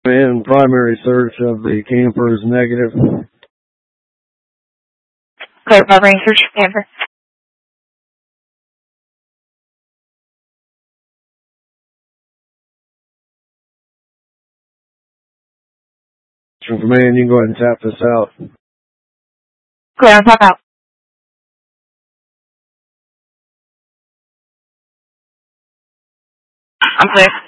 And primary search of the camper is negative. Clear primary search for camper. From command, you can go ahead and tap this out. Clear on top out. I'm clear.